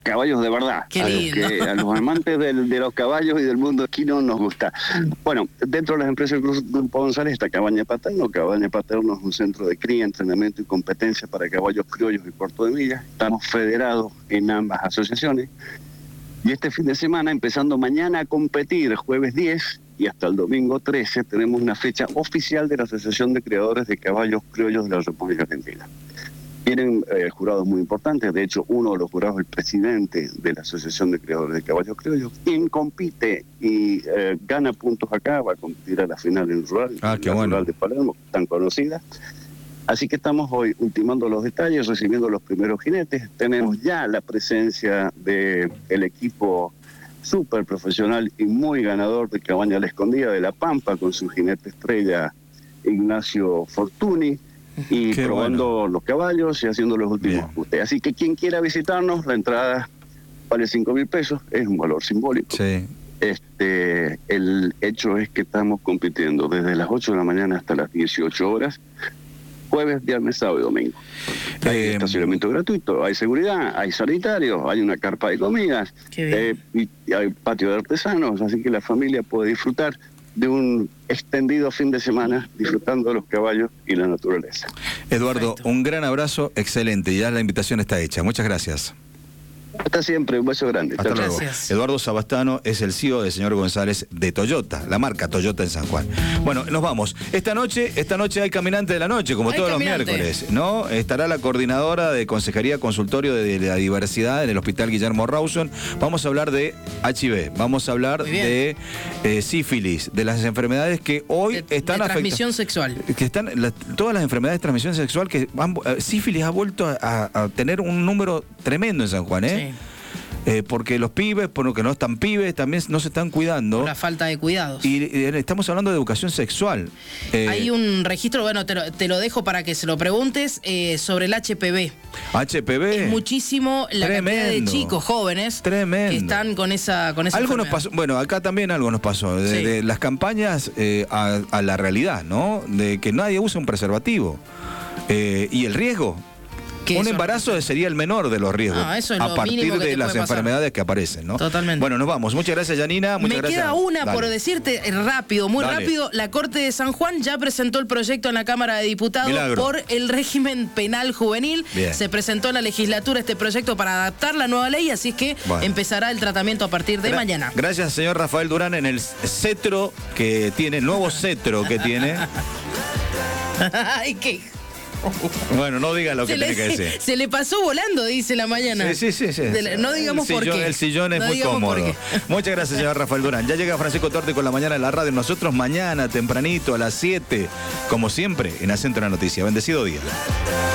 caballos de verdad. Qué lindo. A los amantes de los caballos y del mundo equino nos gusta. Bueno, dentro de las empresas del Grupo González está Cabaña Paterno. Cabaña Paterno es un centro de cría, entrenamiento y competencia para caballos criollos y cuarto de milla. Estamos federados en ambas asociaciones. Y este fin de semana, empezando mañana a competir, jueves 10 y hasta el domingo 13, tenemos una fecha oficial de la Asociación de Criadores de Caballos Criollos de la República Argentina. Tienen jurados muy importantes, de hecho uno de los jurados es el presidente de la Asociación de Criadores de Caballos Criollos, quien compite y gana puntos acá, va a competir a la final en Rural, Rural de Palermo, tan conocida. Así que estamos hoy ultimando los detalles, recibiendo los primeros jinetes. Tenemos ya la presencia del equipo súper profesional y muy ganador de Cabaña La Escondida de La Pampa, con su jinete estrella Ignacio Fortuny, y Qué probando los caballos y haciendo los últimos ajustes. Así que quien quiera visitarnos, la entrada vale 5.000 pesos, es un valor simbólico. Sí. El hecho es que estamos compitiendo desde las 8 de la mañana hasta las 18 horas, jueves, viernes, sábado y domingo. Hay estacionamiento gratuito, hay seguridad, hay sanitarios, hay una carpa de comidas, y hay patio de artesanos, así que la familia puede disfrutar de un extendido fin de semana disfrutando de los caballos y la naturaleza. Eduardo, un gran abrazo, excelente, ya la invitación está hecha. Muchas gracias. Hasta siempre, un beso grande. Hasta luego. Gracias. Eduardo Sabastano es el CEO del señor González de Toyota, la marca Toyota en San Juan. Bueno, nos vamos. Esta noche hay Caminante de la Noche, como todos los miércoles, ¿no? Estará la coordinadora de Consejería Consultorio de la Diversidad en el Hospital Guillermo Rawson. Vamos a hablar de HIV, vamos a hablar de sífilis, de las enfermedades que hoy están afectadas. Transmisión sexual. Que están todas las enfermedades de transmisión sexual que sífilis ha vuelto a tener un número tremendo en San Juan, ¿eh? Sí. Porque los pibes, porque no están pibes, también no se están cuidando. Por la falta de cuidados. Y estamos hablando de educación sexual. Hay un registro, bueno, te lo dejo para que se lo preguntes, sobre el HPV. HPV. Es muchísimo la cantidad de chicos jóvenes que están con esa algo enfermedad. nos pasó, bueno, acá también algo nos pasó, de las campañas a la realidad, ¿no? De que nadie usa un preservativo. Y el riesgo. Un embarazo sería el menor de los riesgos, eso es a lo partir mínimo que de te las puede pasar. enfermedades que aparecen, ¿no? Totalmente. Bueno, nos vamos. Muchas gracias, Janina. Muchas gracias. Me queda una Dale. por decirte rápido, muy rápido. La Corte de San Juan ya presentó el proyecto en la Cámara de Diputados por el régimen penal juvenil. Bien. Se presentó en la legislatura este proyecto para adaptar la nueva ley, así que empezará el tratamiento a partir de mañana. Gracias, señor Rafael Durán, en el cetro que tiene, el nuevo cetro que tiene. Ay, qué... Bueno, no diga lo que tiene que decir. Se le pasó volando, dice la mañana. Sí. No digamos por qué. El sillón es muy cómodo. Muchas gracias, señor Rafael Durán. Ya llega Francisco Torte con la mañana en la radio. Nosotros mañana, tempranito, a las 7, como siempre, en Acento de la Noticia. Bendecido día.